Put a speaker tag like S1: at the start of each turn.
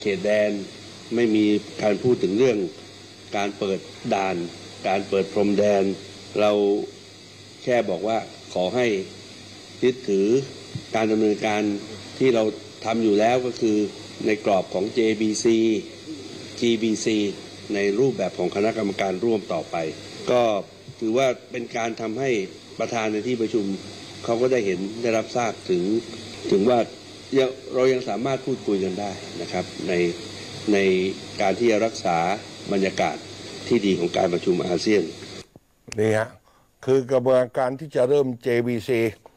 S1: เขตแดนไม่มีการพูดถึงเรื่องการเปิดด่านการเปิดพรมแดนเราแค่บอกว่าขอให้ยึดถือการดำเนินการที่เราทำอยู่แล้วก็คือในกรอบของ JBC GBC ในรูปแบบของคณะกรรมการร่วมต่อไปก็ถือว่าเป็นการทำให้ประธานในที่ประชุมเขาก็ได้เห็นได้รับทราบถึงว่าเรายังสามารถพูดคุยกันได้นะครับในการที่จะรักษาบรรยากาศที่ดีของการประชุมอาเซียน
S2: นี่ฮะคือกระบวนการที่จะเริ่ม JBC